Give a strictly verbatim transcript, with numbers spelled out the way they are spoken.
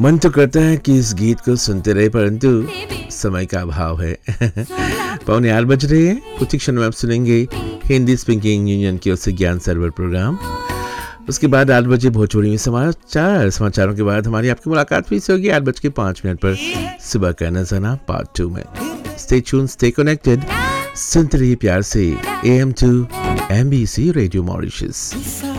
मन तो करता है कि इस गीत को सुनते रहे, परंतु समय का अभाव है। पौने आठ बज रहे हैं। कुछ क्षण में आप सुनेंगे हिंदी स्पीकिंग यूनियन की ओर से ज्ञान सर्वर प्रोग्राम। उसके बाद आठ बजे भोजपुरी में समाचार। समाचारों के बाद हमारी आपकी मुलाकात फिर से होगी आठ बज के पाँच मिनट पर सुबह का नजारा पार्ट टू में। स्टे ट्यून, स्टे कनेक्टेड, सुनते रहिए प्यार से A M two M B C radio Mauritius.